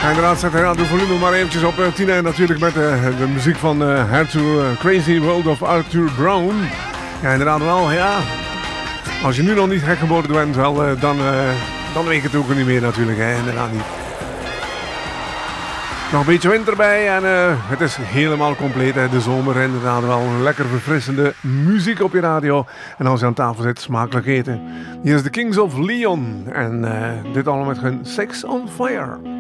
Inderdaad, zet hij de volume maar eventjes op 10 en natuurlijk met de muziek van Crazy World of Arthur Brown. Ja, inderdaad wel, ja. Als je nu nog niet gek geworden bent, wel, dan weet je het ook niet meer natuurlijk, hè. Inderdaad niet. Nog een beetje winter bij en het is helemaal compleet, hè. De zomer, inderdaad wel lekker verfrissende muziek op je radio. En als je aan tafel zit, smakelijk eten. Hier is de Kings of Leon en dit allemaal met hun Sex on Fire.